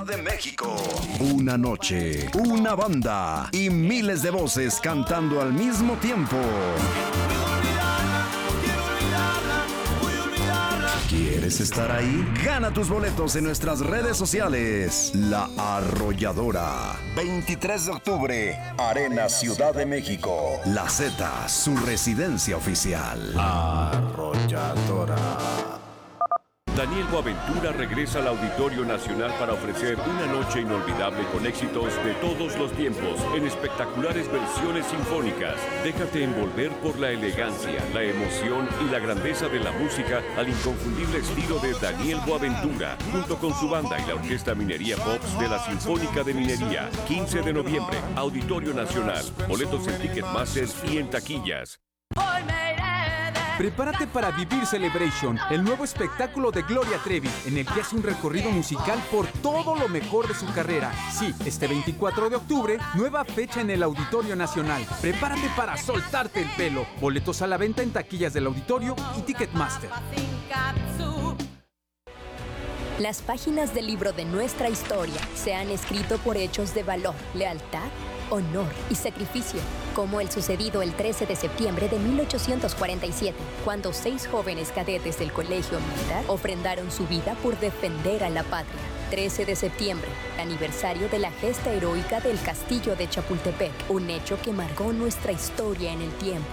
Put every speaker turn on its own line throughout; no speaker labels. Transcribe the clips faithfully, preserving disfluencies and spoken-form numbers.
de México. Una noche, una banda y miles de voces cantando al mismo tiempo. ¿Quieres estar ahí? Gana tus boletos en nuestras redes sociales. La Arrolladora. veintitrés de octubre, Arena Ciudad de México. La Z, su residencia oficial. Arrolladora.
Daniel Boaventura regresa al Auditorio Nacional para ofrecer una noche inolvidable con éxitos de todos los tiempos en espectaculares versiones sinfónicas. Déjate envolver por la elegancia, la emoción y la grandeza de la música al inconfundible estilo de Daniel Boaventura, junto con su banda y la Orquesta Minería Pops de la Sinfónica de Minería. quince de noviembre, Auditorio Nacional. Boletos en Ticketmaster y en taquillas.
Prepárate para vivir Celebration, el nuevo espectáculo de Gloria Trevi, en el que hace un recorrido musical por todo lo mejor de su carrera. Sí, este veinticuatro de octubre, nueva fecha en el Auditorio Nacional. Prepárate para soltarte el pelo. Boletos a la venta en taquillas del Auditorio y Ticketmaster.
Las páginas del libro de nuestra historia se han escrito por hechos de valor, lealtad, honor y sacrificio, como el sucedido el trece de septiembre de mil ochocientos cuarenta y siete, cuando seis jóvenes cadetes del Colegio Militar ofrendaron su vida por defender a la patria. trece de septiembre, aniversario de la gesta heroica del Castillo de Chapultepec, un hecho que marcó nuestra historia en el tiempo.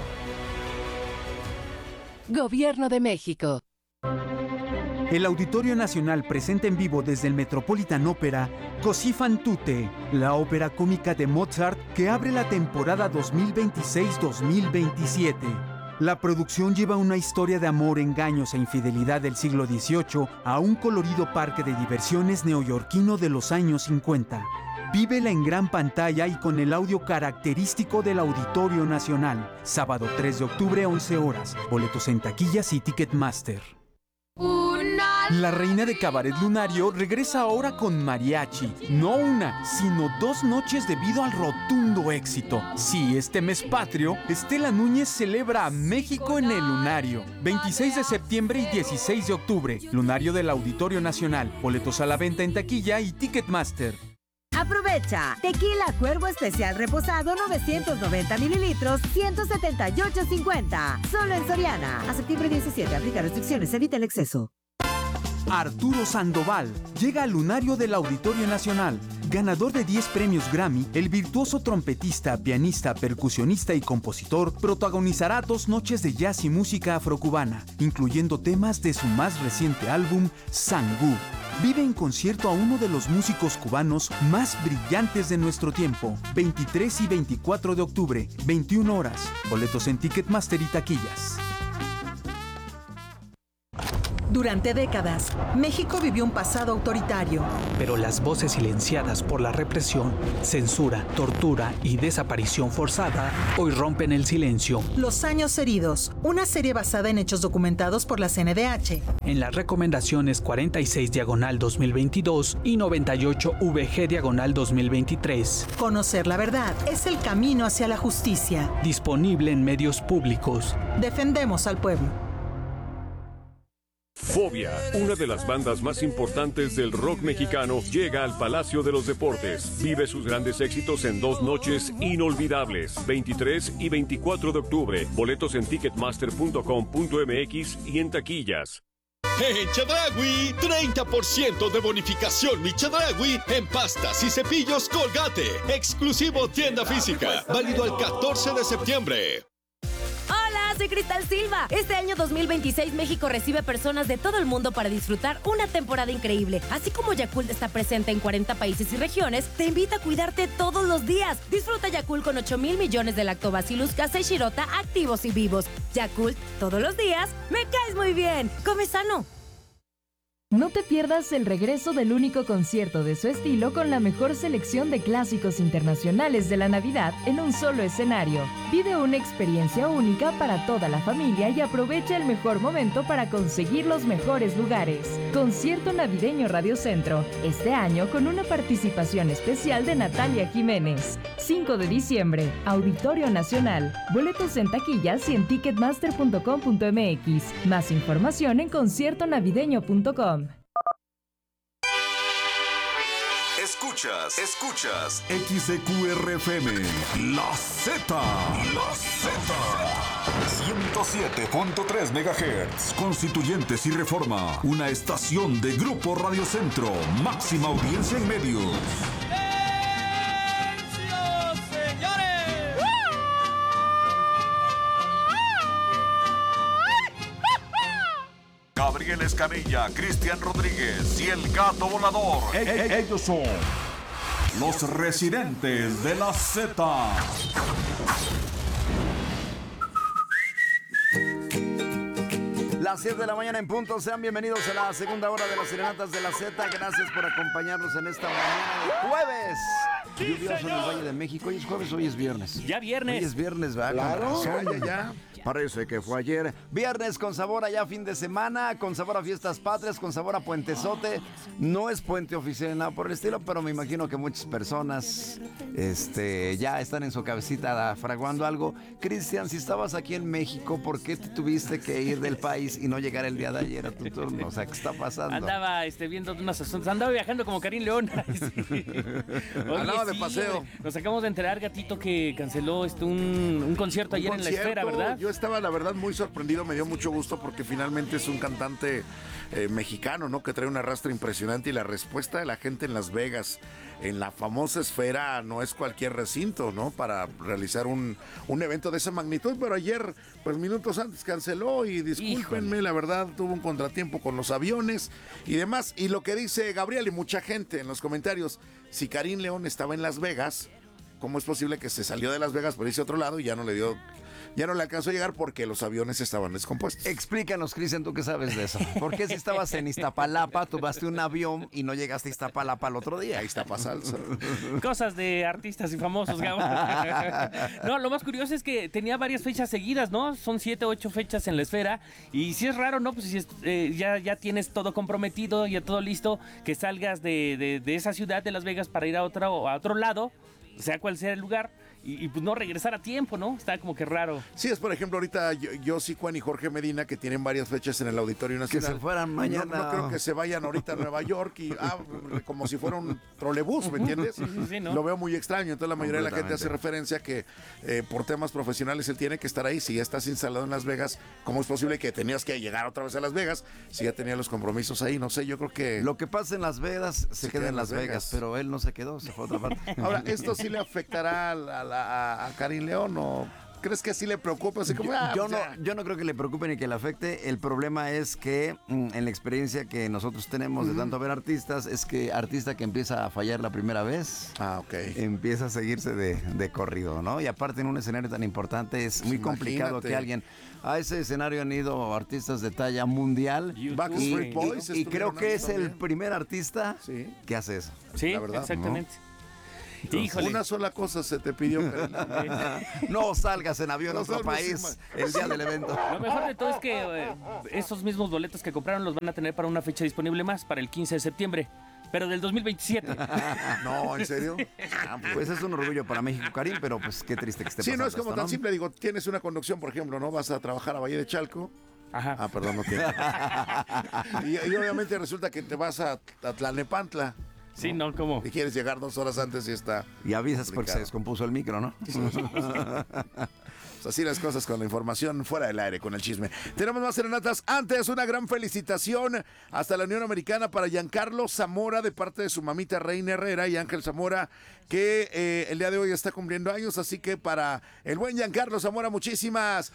Gobierno de México.
El Auditorio Nacional presenta en vivo desde el Metropolitan Opera Così fan tutte, la ópera cómica de Mozart que abre la temporada dos mil veintiséis dos mil veintisiete. La producción lleva una historia de amor, engaños e infidelidad del siglo dieciocho a un colorido parque de diversiones neoyorquino de los años cincuenta. Vívela en gran pantalla y con el audio característico del Auditorio Nacional. Sábado tres de octubre, once horas. Boletos en taquillas y Ticketmaster. La reina de Cabaret Lunario regresa ahora con mariachi. No una, sino dos noches debido al rotundo éxito. Sí, este mes patrio, Estela Núñez celebra a México en el Lunario. veintiséis de septiembre y dieciséis de octubre. Lunario del Auditorio Nacional. Boletos a la venta en taquilla y Ticketmaster.
Aprovecha. Tequila Cuervo Especial Reposado novecientos noventa mililitros, ciento setenta y ocho cincuenta. Solo en Soriana. A septiembre diecisiete. Aplica restricciones. Evita el exceso.
Arturo Sandoval llega al Lunario del Auditorio Nacional. Ganador de diez premios Grammy, el virtuoso trompetista, pianista, percusionista y compositor protagonizará dos noches de jazz y música afrocubana, incluyendo temas de su más reciente álbum, Sangú. Vive en concierto a uno de los músicos cubanos más brillantes de nuestro tiempo. veintitrés y veinticuatro de octubre, veintiuna horas. Boletos en Ticketmaster y taquillas.
Durante décadas, México vivió un pasado autoritario.
Pero las voces silenciadas por la represión, censura, tortura y desaparición forzada hoy rompen el silencio.
Los años heridos, una serie basada en hechos documentados por la C N D H.
En las recomendaciones cuarenta y seis diagonal dos mil veintidós y noventa y ocho V G diagonal dos mil veintitrés.
Conocer la verdad es el camino hacia la justicia.
Disponible en medios públicos.
Defendemos al pueblo.
Fobia, una de las bandas más importantes del rock mexicano, llega al Palacio de los Deportes. Vive sus grandes éxitos en dos noches inolvidables, veintitrés y veinticuatro de octubre. Boletos en ticketmaster punto com punto m x y en taquillas.
En Chedraui, treinta por ciento de bonificación mi Chedraui en pastas y cepillos Colgate. Exclusivo tienda física, válido al catorce de septiembre.
Hola, soy Cristal Silva. Este año dos mil veintiséis México recibe personas de todo el mundo para disfrutar una temporada increíble. Así como Yakult está presente en cuarenta países y regiones, te invita a cuidarte todos los días. Disfruta Yakult con ocho mil millones de Lactobacillus casei shirota activos y vivos. Yakult, todos los días, me caes muy bien. Come sano.
No te pierdas el regreso del único concierto de su estilo con la mejor selección de clásicos internacionales de la Navidad en un solo escenario. Vive una experiencia única para toda la familia y aprovecha el mejor momento para conseguir los mejores lugares. Concierto Navideño Radio Centro, este año con una participación especial de Natalia Jiménez. cinco de diciembre, Auditorio Nacional. Boletos en taquillas y en ticketmaster punto com punto m x. Más información en concierto navideño punto com.
Escuchas, escuchas X E Q R F M, La Z, La Z, ciento siete punto tres megahertz, Constituyentes y Reforma, una estación de Grupo Radio Centro, máxima audiencia en medios. Gabriel Escamilla, Cristian Rodríguez y el Gato Volador. E- e- ellos son los residentes de la Z.
Las siete de la mañana en punto, sean bienvenidos a la segunda hora de las Serenatas de la Z. Gracias por acompañarnos en esta mañana de jueves. Lluvioso en el Valle de México. Hoy es jueves, hoy es viernes.
Ya viernes.
Hoy es viernes, ¿verdad?
Claro,
ya,
ya, ya.
Parece que fue ayer. Viernes con sabor a ya fin de semana, con sabor a fiestas patrias, con sabor a puentezote. No es puente oficial ni nada por el estilo, pero me imagino que muchas personas este, ya están en su cabecita fraguando algo. Cristian, si estabas aquí en México, ¿por qué te tuviste que ir del país y no llegar el día de ayer a tu turno? O sea, ¿qué está pasando?
Andaba este, viendo unos asuntos, andaba viajando como Karim León. Sí. Oye,
andaba de
sí,
paseo.
Nos acabamos de enterar, Gatito, que canceló este, un, un concierto
Un
ayer
concierto,
en la Esfera, ¿verdad?
Yo estaba, la verdad, muy sorprendido, me dio mucho gusto porque finalmente es un cantante eh, mexicano, ¿no? Que trae un arrastre impresionante y la respuesta de la gente en Las Vegas, en la famosa Esfera, no es cualquier recinto, ¿no? Para realizar un, un evento de esa magnitud, pero ayer, pues minutos antes canceló y discúlpenme, Híjole. la verdad, tuvo un contratiempo con los aviones y demás. Y lo que dice Gabriel y mucha gente en los comentarios, si Karim León estaba en Las Vegas, ¿cómo es posible que se salió de Las Vegas por irse a otro lado y ya no le dio... Ya no le alcanzó a llegar porque los aviones estaban descompuestos?
Explícanos, Cristian, ¿tú qué sabes de eso? ¿Por qué si estabas en Iztapalapa, tomaste un avión y no llegaste a Iztapalapa al otro día?
Ahí está salsa.
Cosas de artistas y famosos, Gabo. No, lo más curioso es que tenía varias fechas seguidas, ¿no? Son siete, ocho fechas en la Esfera. Y si es raro, ¿no? Pues si es, eh, ya, ya tienes todo comprometido, ya todo listo, que salgas de, de, de esa ciudad de Las Vegas para ir a, otra, a otro lado, sea cual sea el lugar. Y, y pues no regresar a tiempo, ¿no? Está como que raro.
Sí, es por ejemplo ahorita Yossi Juan y Jorge Medina, que tienen varias fechas en el Auditorio Nacional.
Que se fueran mañana.
No, no creo que se vayan ahorita a Nueva York y ah, como si fuera un trolebús, ¿me entiendes?
Sí, sí, sí, ¿no?
Lo veo muy extraño. Entonces la mayoría de la gente hace referencia que eh, por temas profesionales él tiene que estar ahí. Si ya estás instalado en Las Vegas, ¿cómo es posible que tenías que llegar otra vez a Las Vegas si ya tenía los compromisos ahí? No sé, yo creo que...
Lo que pasa en Las Vegas se, se queda en Las Vegas, Vegas, pero él no se quedó, se fue a otra parte.
Ahora, ¿esto sí le afectará a, la, a, a Karim León o crees que sí le preocupa? Así como, ah,
yo, no, yo no creo que le preocupe ni que le afecte. El problema es que mm, en la experiencia que nosotros tenemos de tanto ver artistas, es que artista que empieza a fallar la primera vez,
ah, okay.
empieza a seguirse de, de corrido, ¿no? Y aparte en un escenario tan importante es muy Imagínate. complicado que alguien... A ese escenario han ido artistas de talla mundial
y,
y,
Boys
y, y creo que es
también.
el primer artista
sí.
que hace eso.
Sí,
la verdad,
exactamente.
¿no? Entonces, una sola cosa se te pidió.
No salgas en avión no a otro país el día del evento.
Lo mejor de todo es que eh, esos mismos boletos que compraron los van a tener para una fecha disponible más, para el quince de septiembre. Pero del dos mil veintisiete.
No, ¿en serio?
Pues es un orgullo para México, Karim, pero pues qué triste que esté
sí,
pasando.
Sí, no es como
esto,
tan
¿no?
simple. Digo, tienes una conducción, por ejemplo, ¿no? Vas a trabajar a Valle de Chalco.
Ajá.
Ah, perdón, no tiene. y, y obviamente resulta que te vas a, a Tlalnepantla.
Sí, no, ¿cómo?
Y quieres llegar dos horas antes y está...
Y avisas
complicado.
porque se descompuso el micro, ¿no?
Así las cosas con la información fuera del aire, con el chisme. Tenemos más serenatas. Antes, una gran felicitación hasta la Unión Americana para Giancarlo Zamora de parte de su mamita Reina Herrera y Ángel Zamora, que eh, el día de hoy está cumpliendo años. Así que para el buen Giancarlo Zamora, muchísimas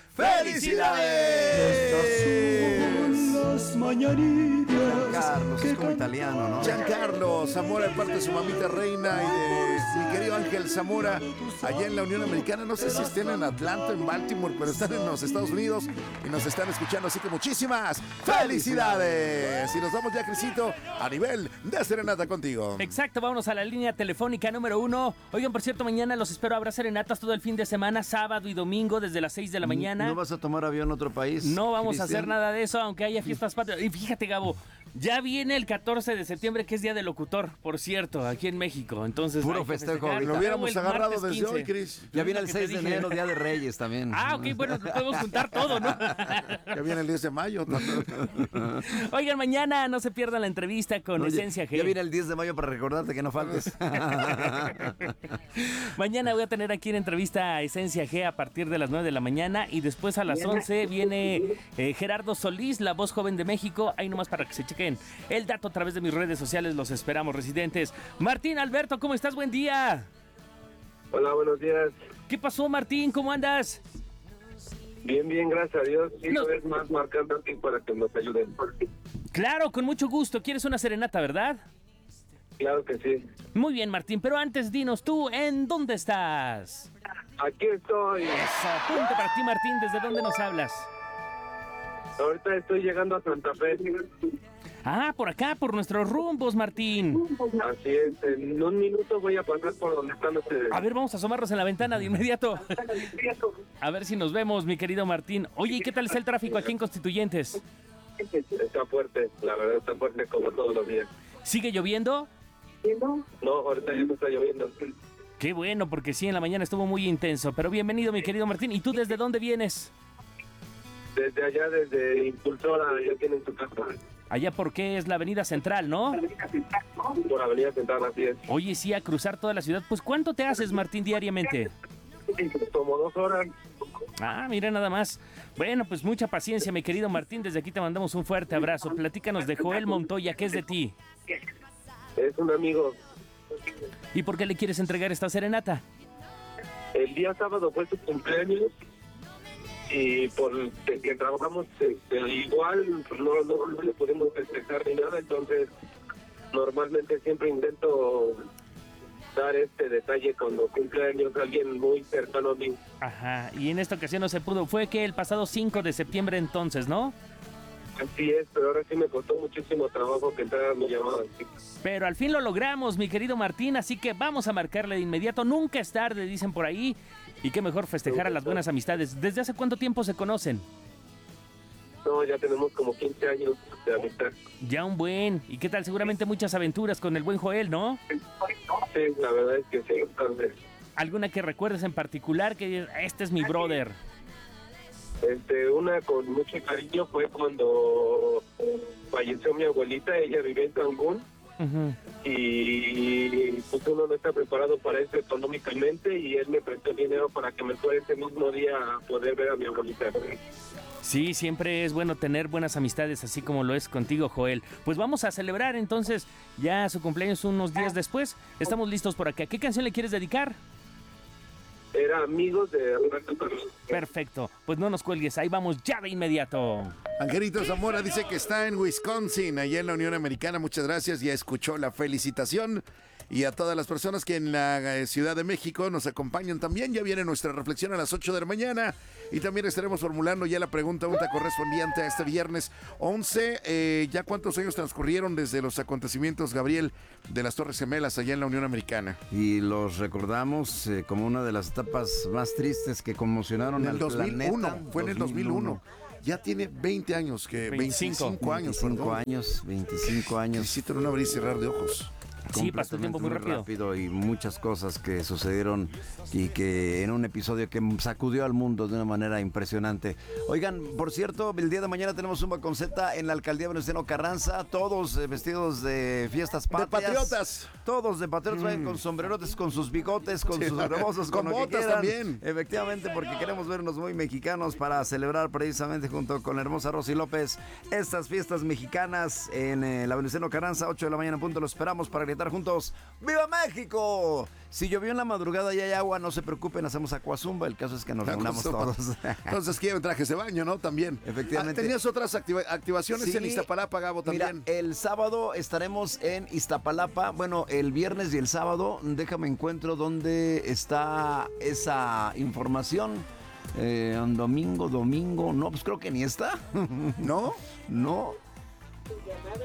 felicidades.
Las mañanitas. Carlos, es como italiano, ¿no?
Giancarlo Zamora de parte de su mamita Reina y de mi querido Ángel Zamora allá en la Unión Americana. No sé si estén en Atlanta, en Baltimore, pero están en los Estados Unidos y nos están escuchando, así que muchísimas felicidades. Y nos vamos ya, Crisito, a nivel de serenata contigo.
Exacto, vámonos a la línea telefónica número uno. Oigan, por cierto, mañana los espero. Habrá serenatas todo el fin de semana, sábado y domingo, desde las seis de la mañana.
¿No vas a tomar avión a otro país?
No vamos
Cristian?
a hacer nada de eso, aunque haya fiestas patrias. Y fíjate, Gabo, Ya viene el catorce de septiembre, que es Día del Locutor, por cierto, aquí en México. Entonces,
puro festejo.
Lo hubiéramos agarrado desde hoy, Cris.
Ya viene el seis de enero, Día de Reyes también.
Ah, ok, bueno, podemos juntar todo, ¿no?
Ya viene el diez de mayo.
Oigan, mañana no se pierdan la entrevista con
Oye,
Esencia G.
Ya viene el diez de mayo para recordarte que no faltes.
Mañana voy a tener aquí en entrevista a Esencia G a partir de las nueve de la mañana y después a las once viene eh, Gerardo Solís, la voz joven de México. Ahí nomás para que se chequen el dato a través de mis redes sociales. Los esperamos, residentes. Martín Alberto, ¿cómo estás? Buen día.
Hola, buenos días.
¿Qué pasó, Martín? ¿Cómo andas?
Bien, bien, gracias a Dios. Y una vez más marcando aquí para que nos ayuden.
Claro, con mucho gusto. ¿Quieres una serenata, verdad?
Claro que sí.
Muy bien, Martín, pero antes dinos tú, ¿en dónde estás?
Aquí estoy.
Eso, punto para ti, Martín. ¿Desde dónde nos hablas?
Ahorita estoy llegando a Santa Fe.
Ah, por acá, por nuestros rumbos, Martín.
Así es, en un minuto voy a pasar por donde están ustedes.
A ver, vamos a asomarnos en la ventana de inmediato. A ver si nos vemos, mi querido Martín. Oye, ¿y qué tal está el tráfico aquí en Constituyentes?
Está fuerte, la verdad está fuerte como todos los días.
¿Sigue lloviendo?
No, ahorita ya no está lloviendo.
Qué bueno, porque sí, en la mañana estuvo muy intenso. Pero bienvenido, mi querido Martín. ¿Y tú desde dónde vienes?
Desde allá, desde Impulsora, ya tienen su casa.
Allá porque es la Avenida Central, ¿no?
Por Avenida Central, así es.
Oye, sí, a cruzar toda la ciudad. Pues, ¿cuánto te haces, Martín, diariamente?
Como dos horas.
Ah, mira nada más. Bueno, pues mucha paciencia, mi querido Martín. Desde aquí te mandamos un fuerte abrazo. Platícanos de Joel Montoya, ¿qué es de ti?
Es un amigo.
¿Y por qué le quieres entregar esta serenata?
El día sábado fue su cumpleaños y por que, que trabajamos este, igual no, no, no le podemos festejar ni nada, entonces normalmente siempre intento dar este detalle cuando cumpleaños alguien muy cercano a mí.
Ajá, y en esta ocasión no se pudo. Fue que el pasado cinco de septiembre entonces, ¿no?
Así es, pero ahora sí me costó muchísimo trabajo que entrara mi llamada.
Pero al fin lo logramos, mi querido Martín, así que vamos a marcarle de inmediato. Nunca es tarde, dicen por ahí. Y qué mejor festejar a las buenas amistades. ¿Desde hace cuánto tiempo se conocen?
No, ya tenemos como quince años de amistad.
Ya un buen. ¿Y qué tal? Seguramente muchas aventuras con el buen Joel, ¿no?
Sí, la verdad es que sí. Entonces,
¿alguna que recuerdes en particular que este es mi brother?
Este, una con mucho cariño fue cuando falleció mi abuelita. Ella vivía en Cancún. Uh-huh. Y pues uno no está preparado para eso económicamente y él me prestó dinero para que me fuera ese mismo día a poder ver a mi abuelita.
Sí, siempre es bueno tener buenas amistades, así como lo es contigo, Joel. Pues vamos a celebrar entonces ya su cumpleaños unos días después. Estamos listos por acá. ¿Qué canción le quieres dedicar?
Era Amigos de Roberto Carlos.
Perfecto, pues no nos cuelgues, ahí vamos ya de inmediato.
Angelito Zamora dice que está en Wisconsin, allá en la Unión Americana. Muchas gracias, ya escuchó la felicitación. Y a todas las personas que en la eh, Ciudad de México nos acompañan también. Ya viene nuestra reflexión a las ocho de la mañana. Y también estaremos formulando ya la pregunta unta correspondiente a este viernes once. Eh, ¿Ya cuántos años transcurrieron desde los acontecimientos, Gabriel, de las Torres Gemelas allá en la Unión Americana?
Y los recordamos eh, como una de las etapas más tristes que conmocionaron
en el
al
dos mil uno,
planeta.
Fue en el dos mil uno. Ya tiene veinte años, que
veinticinco,
veinticinco años.
veinticinco años, veinticinco años.
Necesito un abrir y cerrar de ojos.
Sí, pasó el tiempo muy rápido.
rápido y muchas cosas que sucedieron y que en un episodio que sacudió al mundo de una manera impresionante. Oigan, por cierto, el día de mañana tenemos un Baconceta en la alcaldía Venustiano Carranza, todos eh, vestidos de fiestas patrias.
De patriotas.
Todos de patriotas, mm. vayan con sombrerotes, con sus bigotes, con sí, sus rebozos, con,
con
lo
botas
que quieran.
También.
Efectivamente, porque queremos vernos muy mexicanos para celebrar precisamente junto con la hermosa Rosy López estas fiestas mexicanas en eh, la Venustiano Carranza, ocho de la mañana en punto. Lo esperamos para gritar juntos ¡Viva México! Si llovió en la madrugada y hay agua, no se preocupen, hacemos acuazumba. El caso es que nos reunamos todos.
Entonces quieren trajes de baño, ¿no? También.
Efectivamente.
Ah, ¿tenías otras activa- activaciones sí, en Iztapalapa, Gabo, también?
Mira, el sábado estaremos en Iztapalapa. Bueno, el viernes y el sábado, déjame encuentro dónde está esa información. Eh, un domingo, domingo, no, pues creo que ni está.
¿No?
No.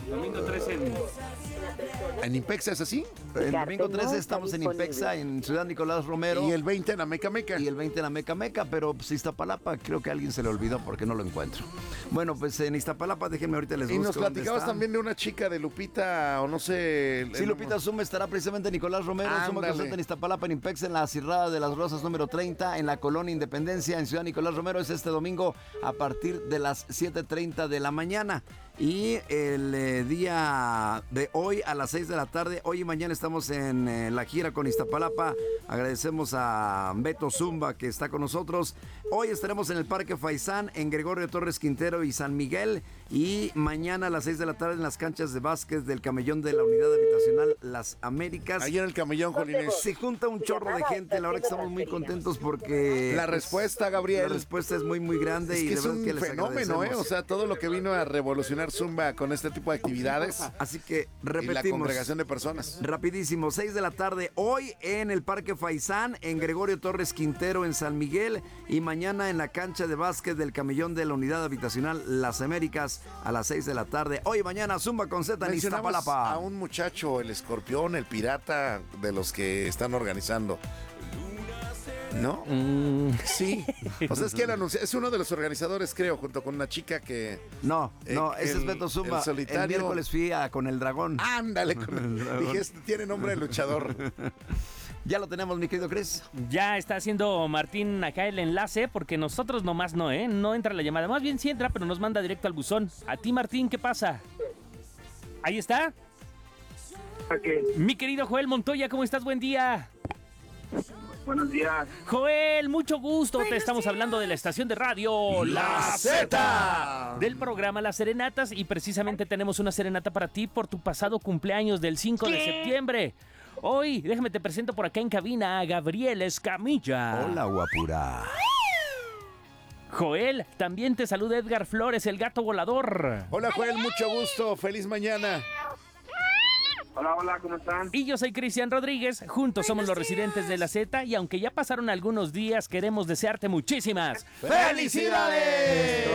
Domingo trece en...
¿En Impexa es así?
El domingo trece estamos en Impexa, en Ciudad Nicolás Romero.
Y el veinte en la Meca Meca.
Y el veinte en la Meca Meca, pero pues Iztapalapa creo que a alguien se le olvidó porque no lo encuentro. Bueno, pues en Iztapalapa, déjenme ahorita les
Y
busco
nos platicabas también de una chica de Lupita, o no sé...
Sí, Lupita Zumba estará precisamente en Nicolás Romero. Zumba Concierto en Iztapalapa, en Impexa, en la Cirrada de las Rosas número treinta, en la Colonia Independencia, en Ciudad Nicolás Romero. Es este domingo a partir de las siete treinta de la mañana. Y el eh, día de hoy a las seis de la tarde, hoy y mañana estamos en eh, la gira con Iztapalapa. Agradecemos a Beto Zumba que está con nosotros. Hoy estaremos en el Parque Faisán, en Gregorio Torres Quintero y San Miguel. Y mañana a las seis de la tarde en las canchas de básquet del Camellón de la Unidad Habitacional Las Américas.
Ahí en el Camellón, Jolines.
Se junta un chorro de gente, la verdad que estamos muy contentos porque...
La respuesta, Gabriel.
La respuesta es muy, muy grande.
Es que
y de
es
verdad
un
que les
fenómeno, ¿eh? O sea, todo lo que vino a revolucionar Zumba con este tipo de actividades.
Así que repetimos.
Y la congregación de personas.
Rapidísimo, seis de la tarde hoy en el Parque Faisán, en Gregorio Torres Quintero, en San Miguel. Y mañana en la cancha de básquet del Camellón de la Unidad Habitacional Las Américas a las seis de la tarde. Hoy y mañana Zumba con Z en Iztapalapa.
A un muchacho, el escorpión, el pirata de los que están organizando. ¿No?
Mm.
Sí. O sea, es que él anuncia, es uno de los organizadores, creo, junto con una chica que...
No,
eh,
no, ese
el,
es Beto Zumba.
El, solitario...
el miércoles fui a, con el dragón.
Ándale, con el dragón. Dije, este tiene nombre de luchador.
Ya lo tenemos, mi querido Chris.
Ya está haciendo Martín acá el enlace, porque nosotros nomás no, ¿eh? No entra la llamada. Más bien sí entra, pero nos manda directo al buzón. A ti, Martín, ¿qué pasa? Ahí está.
Okay.
Mi querido Joel Montoya, ¿cómo estás? Buen día.
Buenos días.
Joel, mucho gusto. Buenos Te estamos días. hablando de la estación de radio
La Z.
Del programa Las Serenatas. Y precisamente tenemos una serenata para ti por tu pasado cumpleaños del cinco ¿Qué? de septiembre. Hoy, déjame te presento por acá en cabina a Gabriel Escamilla.
Hola, guapura.
Joel, también te saluda Edgar Flores, el gato volador.
Hola, Joel, mucho gusto. Feliz mañana.
Hola, hola, ¿cómo están?
Y yo soy Cristian Rodríguez, juntos somos los residentes de la Z y aunque ya pasaron algunos días, queremos desearte muchísimas
¡felicidades!